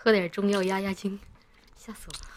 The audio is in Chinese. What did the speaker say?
喝点中药压压惊，吓死我了。